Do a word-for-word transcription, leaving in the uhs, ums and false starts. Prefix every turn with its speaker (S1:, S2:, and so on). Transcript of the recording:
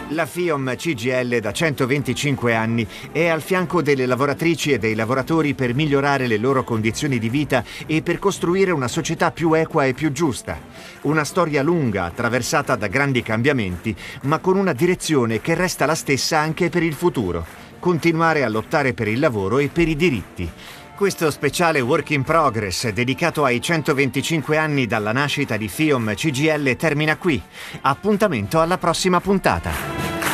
S1: La FIOM C G I L da centoventicinque anni è al fianco delle lavoratrici e dei lavoratori per migliorare le loro condizioni di vita e per costruire una società più equa e più giusta. Una storia lunga, attraversata da grandi cambiamenti, ma con una direzione che resta la stessa anche per il futuro: continuare a lottare per il lavoro e per i diritti. Questo speciale Work in Progress, dedicato ai centoventicinque anni dalla nascita di FIOM C G I L, termina qui. Appuntamento alla prossima puntata.